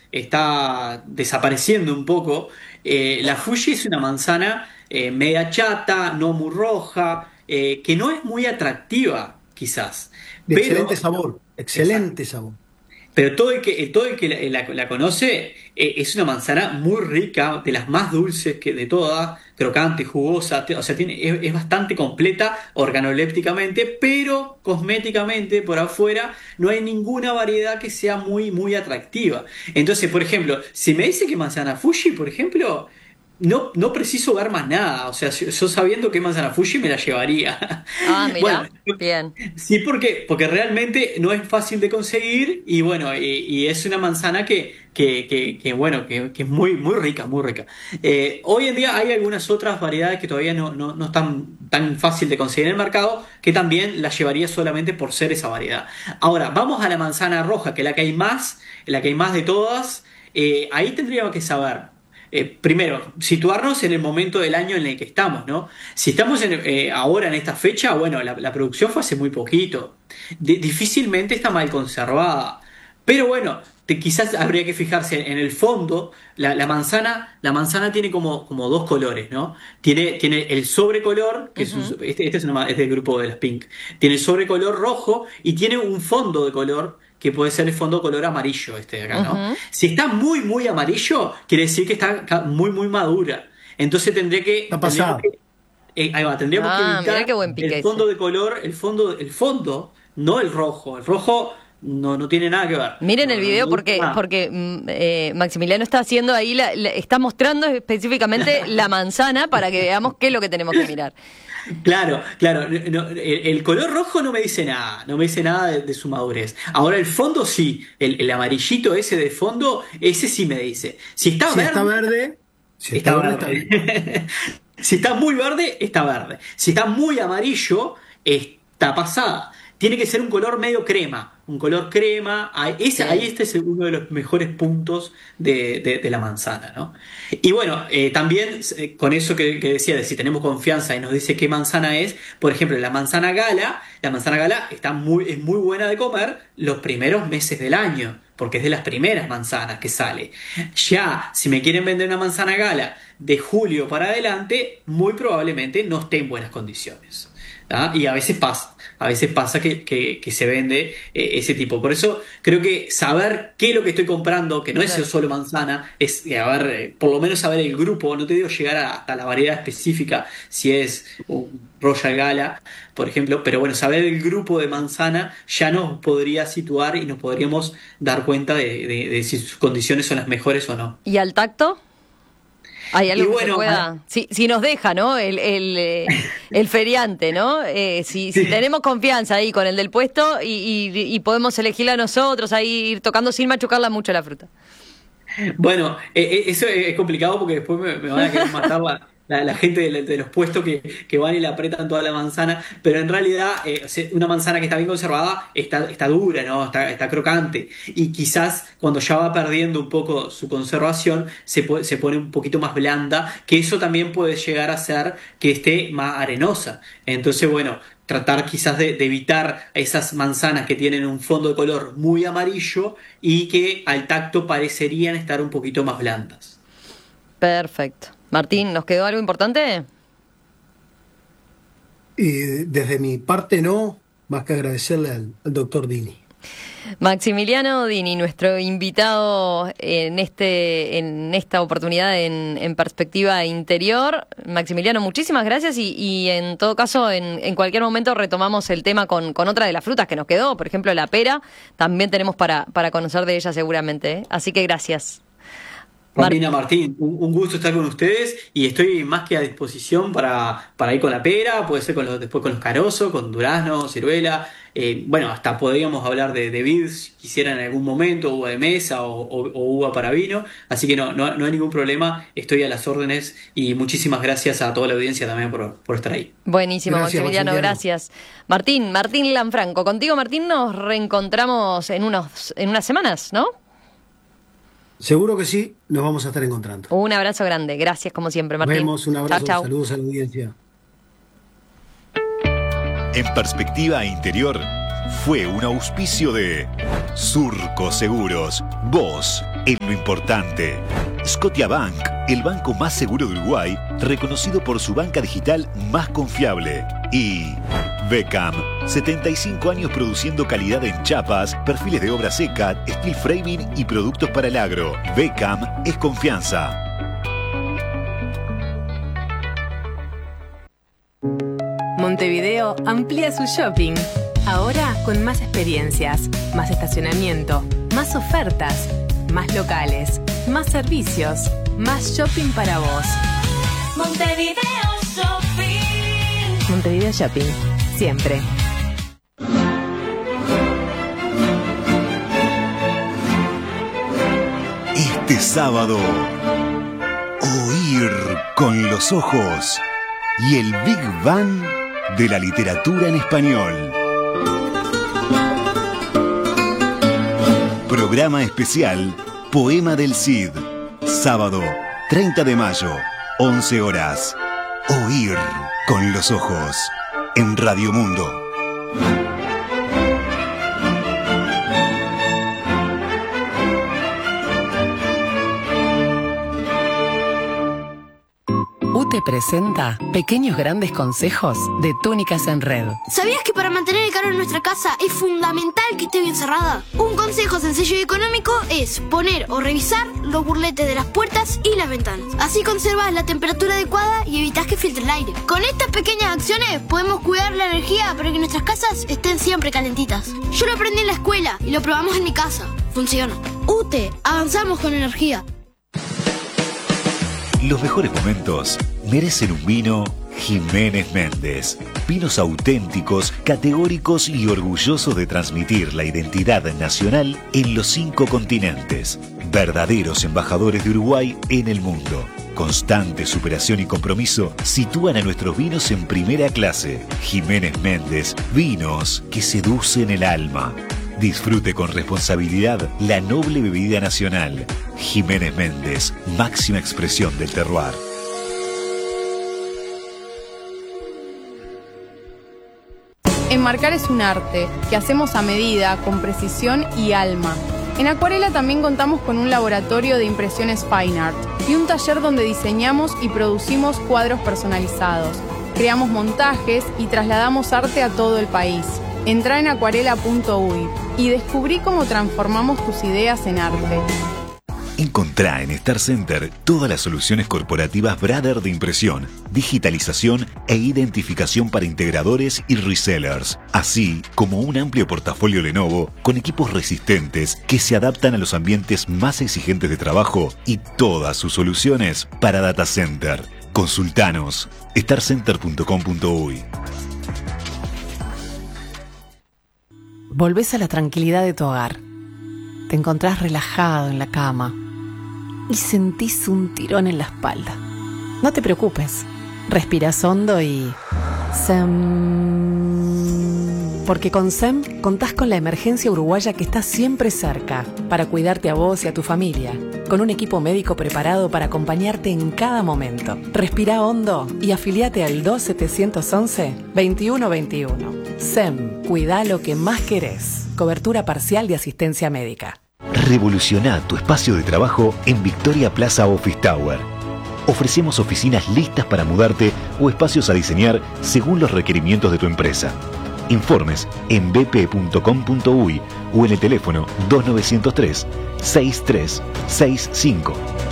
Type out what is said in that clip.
está desapareciendo un poco. La Fuji es una manzana media chata, no muy roja, que no es muy atractiva, quizás. De excelente Pero, sabor, exacto. excelente sabor. Pero todo el que la conoce es una manzana muy rica, de las más dulces que de todas, crocante, jugosa, o sea, es bastante completa organolépticamente, pero cosméticamente por afuera no hay ninguna variedad que sea muy atractiva. Entonces, por ejemplo, si me dice que manzana Fuji, por ejemplo, no preciso ver más nada. O sea, yo sabiendo que es manzana Fuji me la llevaría. Ah, Bueno, mira, bien. sí, porque realmente no es fácil de conseguir y bueno, y es una manzana bueno, que es muy rica, muy rica. Hoy en día hay algunas otras variedades que todavía no están tan fácil de conseguir en el mercado, que también la llevaría solamente por ser esa variedad. Ahora, vamos a la manzana roja, que es la que hay más de todas. Ahí tendríamos que saber. Primero, situarnos en el momento del año en el que estamos, ¿no? Si estamos ahora en esta fecha, bueno, la producción fue hace muy poquito. Difícilmente está mal conservada. Pero bueno, quizás habría que fijarse en el fondo. La manzana tiene como dos colores, ¿no? Tiene el sobrecolor, que Ujú. este es del grupo de las Pink. Tiene el sobrecolor rojo y tiene un fondo de color que puede ser el fondo color amarillo este de acá, ¿no? Ujú. Si está muy amarillo, quiere decir que está muy madura. Entonces Está tendríamos pasada. que, ahí va, tendríamos que Ah, mira evitar qué buen el pique ese. fondo de color, el fondo, no el rojo. El rojo no tiene nada que ver. Miren el No video gusta nada. porque Maximiliano está haciendo ahí, está mostrando específicamente la manzana para que veamos qué es lo que tenemos que mirar. Claro, el color rojo no me dice nada, no me dice nada de su madurez. Ahora el fondo sí, el amarillito ese de fondo, ese sí me dice. Si está Si está verde, verde, si está está verde, está bien. verde. Si está muy verde, está verde. Si está muy amarillo, está pasada. Tiene que ser un color medio crema. Un color crema. Ahí Ok. este es uno de los mejores puntos de la manzana, ¿no? Y bueno, también con eso que decía, de si tenemos confianza y nos dice qué manzana es, por ejemplo, la manzana gala es muy buena de comer los primeros meses del año, porque es de las primeras manzanas que sale. Ya, si me quieren vender una manzana gala de julio para adelante, muy probablemente no esté en buenas condiciones. ¿Ah? Y a veces pasa que se vende ese tipo. Por eso creo que saber qué es lo que estoy comprando, que no es Claro. solo manzana, es por lo menos saber el grupo, no te digo llegar hasta la variedad específica, si es un Royal Gala, por ejemplo, pero bueno, saber el grupo de manzana ya nos podría situar y nos podríamos dar cuenta de si sus condiciones son las mejores o no. ¿Y al tacto? ¿Hay Y algo que se bueno, pueda? Si nos deja, ¿no? El feriante, ¿no? Si sí. tenemos confianza ahí con el del puesto y podemos elegirla nosotros, ahí ir tocando sin machucarla mucho la fruta. Bueno, eso es complicado porque después me van a querer matar la gente de los puestos que van y le apretan toda la manzana, pero en realidad una manzana que está bien conservada está dura, ¿no? Está crocante y quizás cuando ya va perdiendo un poco su conservación se pone un poquito más blanda, que eso también puede llegar a hacer que esté más arenosa. Entonces, bueno, tratar quizás de evitar esas manzanas que tienen un fondo de color muy amarillo y que al tacto parecerían estar un poquito más blandas. Perfecto. Martín, ¿nos quedó algo importante? Y desde mi parte no, más que agradecerle al doctor Dini. Maximiliano Dini, nuestro invitado en esta oportunidad en Perspectiva Interior. Maximiliano, muchísimas gracias y en todo caso, en cualquier momento retomamos el tema con otra de las frutas que nos quedó, por ejemplo la pera, también tenemos para conocer de ella seguramente, ¿eh? Así que gracias. Paulina, Martín, un gusto estar con ustedes y estoy más que a disposición para ir con la pera, puede ser después con los carozos, con durazno, ciruela. Bueno, hasta podríamos hablar de vid si quisieran en algún momento, uva de mesa o uva para vino. Así que no hay ningún problema, estoy a las órdenes y muchísimas gracias a toda la audiencia también por estar ahí. Buenísimo, Gracias, Maximiliano, Maximiliano. gracias. Martín Lanfranco, contigo, Martín, nos reencontramos en unas semanas, ¿no? Seguro que sí, nos vamos a estar encontrando. Un abrazo grande, gracias como siempre, Nos Martín. vemos, un Chao, abrazo, chao. saludos a la audiencia. En Perspectiva Interior fue un auspicio de Surco Seguros, vos, en lo importante. Scotiabank, el banco más seguro de Uruguay, reconocido por su banca digital más confiable. Y Beckham, 75 años produciendo calidad en chapas, perfiles de obra seca, steel framing y productos para el agro. Beckham es confianza. Montevideo amplía su shopping. Ahora con más experiencias, más estacionamiento, más ofertas, más locales, más servicios, más shopping para vos. Montevideo Shopping. Montevideo Shopping, siempre. Este sábado, Oír con los ojos y el Big Bang de la literatura en español. Programa especial Poema del Cid. Sábado 30 de mayo, 11 horas. Oír con los ojos en Radio Mundo. UTE presenta Pequeños Grandes Consejos de Túnicas en Red. ¿Sabías que para mantener el calor en nuestra casa es fundamental que esté bien cerrada? Un consejo sencillo y económico es poner o revisar los burletes de las puertas y las ventanas. Así conservas la temperatura adecuada y evitas que filtre el aire. Con estas pequeñas acciones podemos cuidar la energía para que nuestras casas estén siempre calentitas. Yo lo aprendí en la escuela y lo probamos en mi casa. Funciona. UTE, avanzamos con energía. Los mejores momentos merecen un vino Jiménez Méndez. Vinos auténticos, categóricos y orgullosos de transmitir la identidad nacional en los 5 continentes. Verdaderos embajadores de Uruguay en el mundo. Constante superación y compromiso sitúan a nuestros vinos en primera clase. Jiménez Méndez, vinos que seducen el alma. Disfrute con responsabilidad la noble bebida nacional. Jiménez Méndez, máxima expresión del terroir. Enmarcar es un arte que hacemos a medida, con precisión y alma. En Acuarela también contamos con un laboratorio de impresiones Fine Art y un taller donde diseñamos y producimos cuadros personalizados. Creamos montajes y trasladamos arte a todo el país. Entrá en acuarela.uy y descubrí cómo transformamos tus ideas en arte. Encontrá en Star Center todas las soluciones corporativas Brother de impresión, digitalización e identificación para integradores y resellers, así como un amplio portafolio Lenovo con equipos resistentes que se adaptan a los ambientes más exigentes de trabajo y todas sus soluciones para data center. Consultanos starcenter.com.uy. Volvés a la tranquilidad de tu hogar. Te encontrás relajado en la cama y sentís un tirón en la espalda. No te preocupes. Respirás hondo y... SEM. Porque con SEM contás con la emergencia uruguaya que está siempre cerca para cuidarte a vos y a tu familia, con un equipo médico preparado para acompañarte en cada momento. Respirá hondo y afiliate al 2711-2121. SEM, cuidá lo que más querés. Cobertura parcial de asistencia médica. Revoluciona tu espacio de trabajo en Victoria Plaza Office Tower. Ofrecemos oficinas listas para mudarte o espacios a diseñar según los requerimientos de tu empresa. Informes en bp.com.uy o en el teléfono 2903-6365.